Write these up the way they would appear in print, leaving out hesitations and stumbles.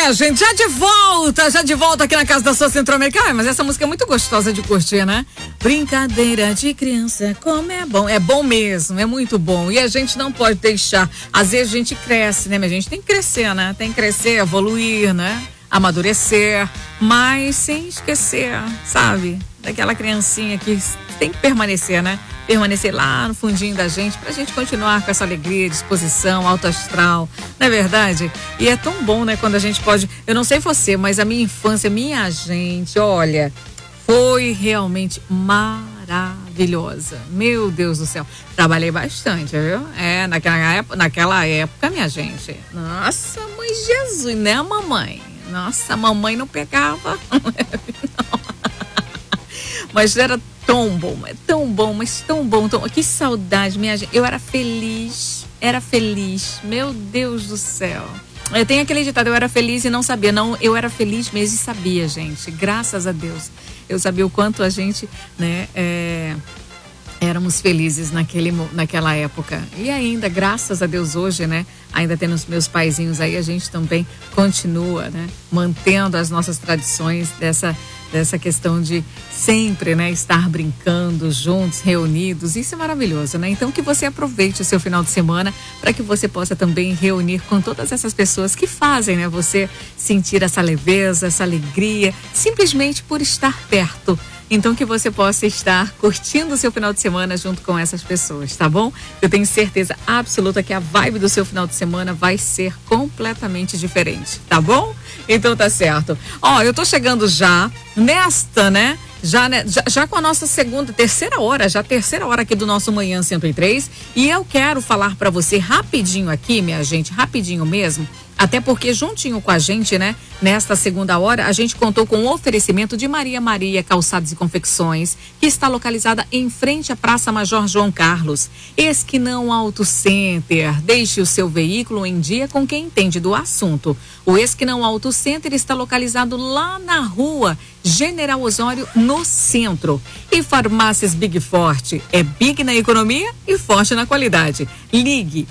minha gente, já de volta aqui na Casa da Sua Centro-Americana. Ai, mas essa música é muito gostosa de curtir, né? Brincadeira de criança, como é bom mesmo, é muito bom. E a gente não pode deixar, às vezes a gente cresce, né? Mas a gente tem que crescer, né? Tem que crescer, evoluir, né? Amadurecer, mas sem esquecer, sabe? Daquela criancinha que tem que permanecer, né? Permanecer lá no fundinho da gente, pra gente continuar com essa alegria, disposição, alto astral, não é verdade? E é tão bom, né, quando a gente pode, eu não sei você, mas a minha infância, minha gente, olha, foi realmente maravilhosa. Meu Deus do céu, trabalhei bastante, viu? Naquela época, minha gente, nossa, mãe Jesus, né, mamãe? Nossa, a mamãe não pegava, não. Mas era tão bom, mas tão bom. Que saudade, minha gente. Eu era feliz, meu Deus do céu. Eu tenho aquele ditado, eu era feliz e não sabia. Não, eu era feliz mesmo e sabia, gente. Graças a Deus. Eu sabia o quanto a gente, né, éramos felizes naquela época. E ainda, graças a Deus, hoje, né, ainda tendo os meus paizinhos aí, a gente também continua, né, mantendo as nossas tradições dessa questão de sempre, né, estar brincando juntos, reunidos. Isso é maravilhoso, né? Então que você aproveite o seu final de semana para que você possa também reunir com todas essas pessoas que fazem, né, você sentir essa leveza, essa alegria, simplesmente por estar perto. Então que você possa estar curtindo o seu final de semana junto com essas pessoas, tá bom? Eu tenho certeza absoluta que a vibe do seu final de semana vai ser completamente diferente, tá bom? Então tá certo. Ó, eu tô chegando já nesta, né? Já com a nossa terceira hora aqui do nosso Manhã 103, e eu quero falar para você rapidinho aqui, minha gente, rapidinho mesmo, até porque juntinho com a gente, né, nesta segunda hora, a gente contou com o oferecimento de Maria Calçados e Confecções, que está localizada em frente à Praça Major João Carlos. Esquinão Auto Center, deixe o seu veículo em dia com quem entende do assunto. O Esquinão Auto Center está localizado lá na rua General Osório, no centro. E Farmácias Big Forte, é big na economia e forte na qualidade. Ligue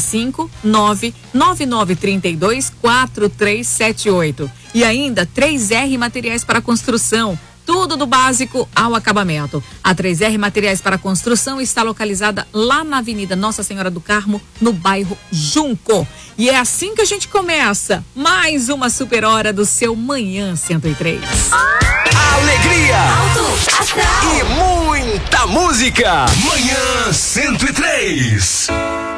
659-9932-4378. E ainda 3R Materiais para Construção. Tudo do básico ao acabamento. A 3R Materiais para Construção está localizada lá na Avenida Nossa Senhora do Carmo, no bairro Junco. E é assim que a gente começa mais uma super hora do seu Manhã 103. Alegria, alto astral e muita música. Manhã 103.